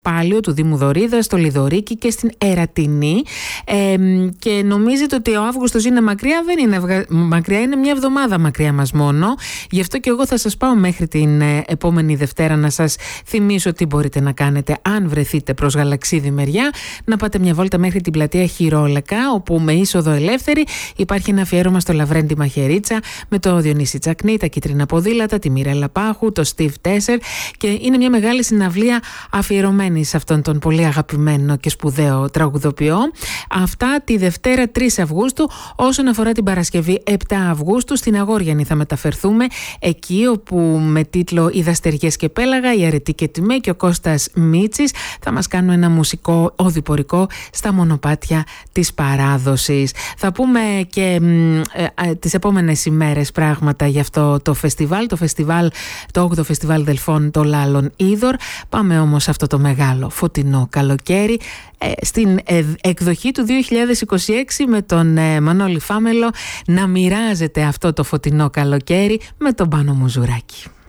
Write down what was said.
Πάλιο του Δήμου Δωρίδας, στο Λιδωρίκι και στην Ερατινή, και νομίζετε ότι ο Αύγουστος είναι μακριά. Δεν είναι μακριά, είναι μια εβδομάδα μακριά μας μόνο. Γι' αυτό και εγώ θα σας πάω μέχρι την επόμενη Δευτέρα να σας θυμίσω τι μπορείτε να κάνετε αν βρεθείτε προς Γαλαξίδη μεριά. Να πάτε μια βόλτα μέχρι την πλατεία Χειρόλακα, όπου με είσοδο ελεύθερη υπάρχει ένα αφιέρωμα στο Λαβρέντη Μαχαιρίτσα με το Διονύση Τσακνή, τα Κίτρινα Ποδήλατα, τη Μιρέλα Πάχου, το Steve Τέσσερ, και είναι μια μεγάλη συναυλία αφιερωμένη σε αυτόν τον πολύ αγαπημένο και σπουδαίο τραγουδοποιό. Αυτά τη Δευτέρα 3 Αυγούστου. Όσον αφορά την Παρασκευή 7 Αυγούστου, στην Αγόριανη θα μεταφερθούμε, εκεί όπου με τίτλο «Οι Δαστεριές και Πέλαγα», η Αρετή και Τιμέ και ο Κώστας Μίτσης θα μας κάνουν ένα μουσικό οδηπορικό στα μονοπάτια της παράδοσης. Θα πούμε και τις επόμενες ημέρες πράγματα για αυτό το φεστιβάλ, το 8ο Φεστιβάλ Δελφών των Λάλων Είδωρ. Πάμε όμως αυτό το μεγάλο φωτεινό καλοκαίρι στην εκδοχή του 2026 με τον Μανώλη Φάμελο να μοιράζεται αυτό το φωτεινό καλοκαίρι με τον Πάνο Μουζουράκη.